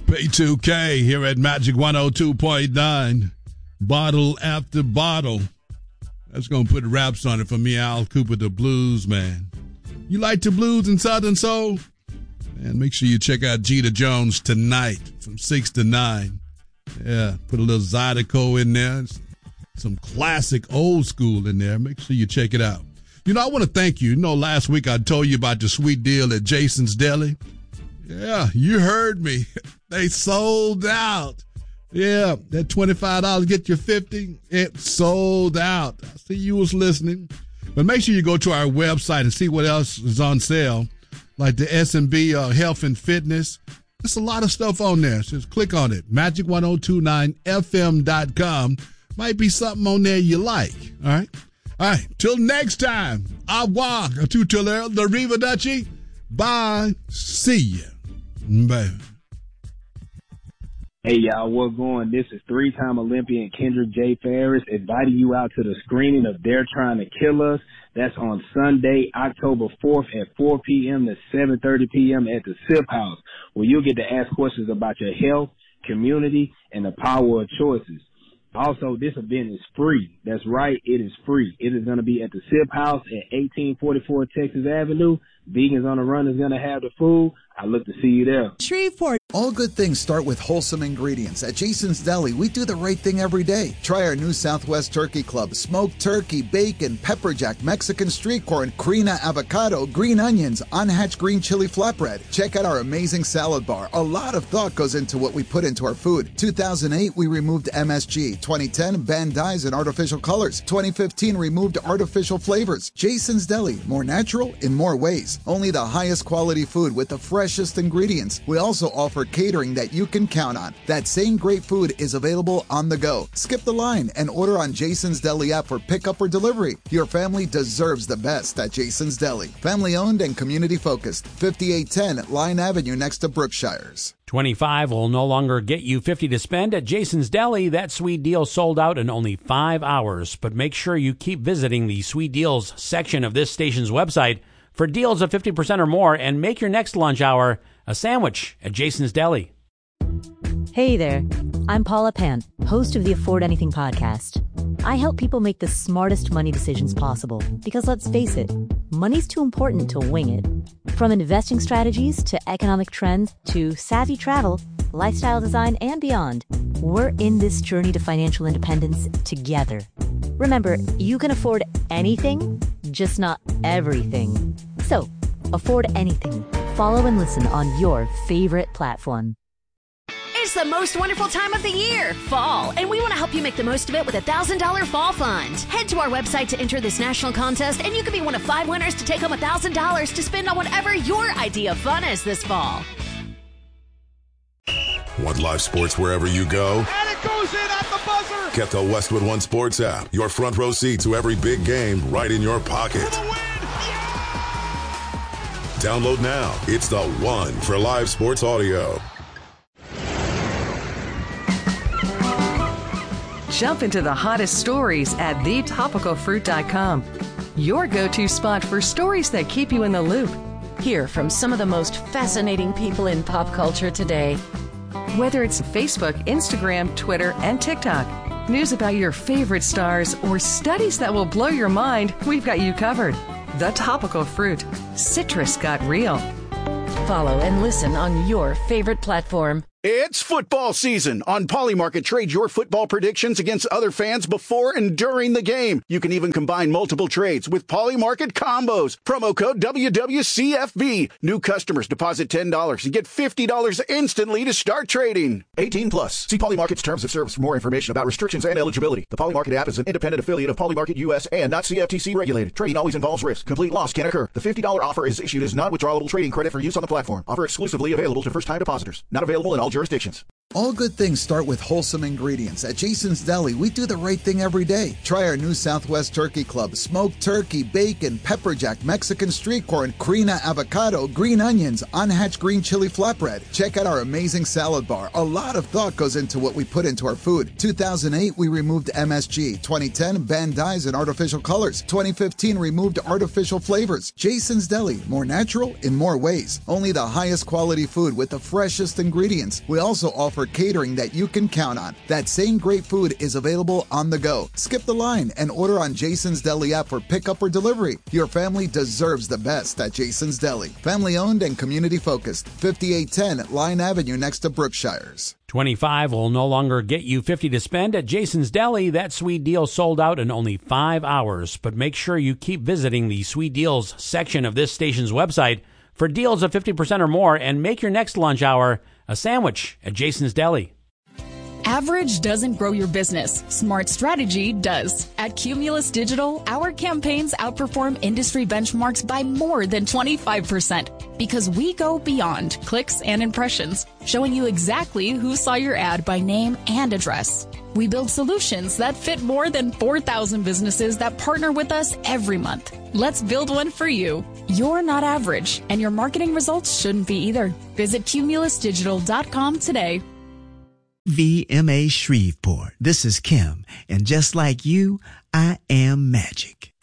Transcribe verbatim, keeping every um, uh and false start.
P two K here at Magic one oh two point nine. Bottle after bottle. That's going to put wraps on it for me, Al Cooper, the blues man. You like the blues and Southern Soul? And make sure you check out Jeter Jones tonight from six to nine. Yeah, put a little Zydeco in there. Some classic old school in there. Make sure you check it out. You know, I want to thank you. You know, last week I told you about the sweet deal at Jason's Deli. Yeah, you heard me. They sold out. Yeah, that twenty-five dollars get you fifty. It sold out. I see you was listening. But make sure you go to our website and see what else is on sale, like the S and B uh, Health and Fitness. There's a lot of stuff on there. Just click on it. magic ten twenty-nine F M dot com. Might be something on there you like. All right? All right. Till next time. Au revoir. Tutelle, the Arrivederci. Bye. See ya. Bye. Hey, y'all, what's going? This is three-time Olympian Kendrick J. Ferris inviting you out to the screening of They're Trying to Kill Us. That's on Sunday, October fourth at four p.m. to seven thirty p.m. at the Sip House, where you'll get to ask questions about your health, community, and the power of choices. Also, this event is free. That's right, it is free. It is going to be at the Sip House at eighteen forty-four Texas Avenue. Vegans on the Run is going to have the food. I look to see you there. Shreveport. All good things start with wholesome ingredients. At Jason's Deli, we do the right thing every day. Try our new Southwest Turkey Club, smoked turkey, bacon, pepper jack, Mexican street corn, Crina avocado, green onions, unhatched green chili flatbread. Check out our amazing salad bar. A lot of thought goes into what we put into our food. two thousand eight, we removed M S G. twenty ten, banned dyes and artificial colors. twenty fifteen, removed artificial flavors. Jason's Deli, more natural in more ways. Only the highest quality food with the freshest ingredients. We also offer catering that you can count on. That same great food is available on the go. Skip the line and order on Jason's Deli app for pickup or delivery. Your family deserves the best at Jason's Deli. Family owned and community focused. fifty-eight ten Line Avenue next to Brookshires. twenty-five will no longer get you fifty to spend at Jason's Deli. That sweet deal sold out in only five hours. But make sure you keep visiting the sweet deals section of this station's website for deals of fifty percent or more, and make your next lunch hour a sandwich at Jason's Deli. Hey there, I'm Paula Pant, host of the Afford Anything podcast. I help people make the smartest money decisions possible because, let's face it, money's too important to wing it. From investing strategies to economic trends to savvy travel, lifestyle design, and beyond, we're in this journey to financial independence together. Remember, you can afford anything, just not everything. So, afford anything. Follow and listen on your favorite platform. It's the most wonderful time of the year, fall, and we want to help you make the most of it with a one thousand dollars fall fund. Head to our website to enter this national contest, and you could be one of five winners to take home one thousand dollars to spend on whatever your idea of fun is this fall. Want live sports wherever you go? And it goes in at the buzzer! Get the Westwood One Sports app. Your front row seat to every big game right in your pocket. For the win! Yeah! Download now. It's the one for live sports audio. Jump into the hottest stories at the topical fruit dot com. Your go-to spot for stories that keep you in the loop. Hear from some of the most fascinating people in pop culture today. Whether it's Facebook, Instagram, Twitter, and TikTok, news about your favorite stars, or studies that will blow your mind, we've got you covered. The Topical Fruit. Citrus got real. Follow and listen on your favorite platform. It's football season. On Polymarket, trade your football predictions against other fans before and during the game. You can even combine multiple trades with Polymarket combos. Promo code W W C F B. New customers deposit ten dollars and get fifty dollars instantly to start trading. eighteen plus. See Polymarket's terms of service for more information about restrictions and eligibility. The Polymarket app is an independent affiliate of Polymarket U S and not C F T C regulated. Trading always involves risk. Complete loss can occur. The fifty dollars offer is issued as non-withdrawable trading credit for use on the platform. Offer exclusively available to first-time depositors. Not available in all jurisdictions. All good things start with wholesome ingredients. At Jason's Deli, we do the right thing every day. Try our new Southwest Turkey Club, smoked turkey, bacon, pepper jack, Mexican street corn, Karina avocado, green onions, unhatched green chili flatbread. Check out our amazing salad bar. A lot of thought goes into what we put into our food. two thousand eight, we removed M S G. twenty ten, banned dyes and artificial colors. twenty fifteen, removed artificial flavors. Jason's Deli, more natural in more ways. Only the highest quality food with the freshest ingredients. We also offer catering that you can count on. That same great food is available on the go. Skip the line and order on Jason's Deli app for pickup or delivery. Your family deserves the best at Jason's Deli. Family owned and community focused. fifty-eight ten Line Avenue next to Brookshires. twenty-five will no longer get you fifty to spend at Jason's Deli. That sweet deal sold out in only five hours. But make sure you keep visiting the sweet deals section of this station's website for deals of fifty percent or more, and make your next lunch hour a sandwich at Jason's Deli. Average doesn't grow your business. Smart strategy does. At Cumulus Digital, our campaigns outperform industry benchmarks by more than twenty-five percent because we go beyond clicks and impressions, showing you exactly who saw your ad by name and address. We build solutions that fit more than four thousand businesses that partner with us every month. Let's build one for you. You're not average, and your marketing results shouldn't be either. Visit cumulus digital dot com today. V M A Shreveport. This is Kim, and just like you, I am magic.